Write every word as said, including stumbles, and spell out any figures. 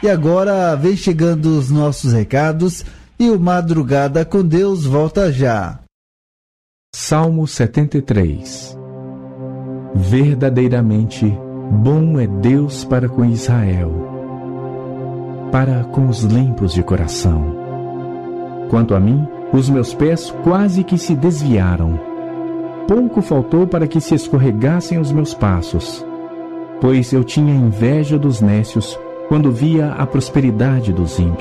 E agora vem chegando os nossos recados e o Madrugada com Deus volta já. Salmo setenta e três. Verdadeiramente bom é Deus para com Israel, para com os limpos de coração. Quanto a mim, os meus pés quase que se desviaram. Pouco faltou para que se escorregassem os meus passos, pois eu tinha inveja dos nécios quando via a prosperidade dos ímpios.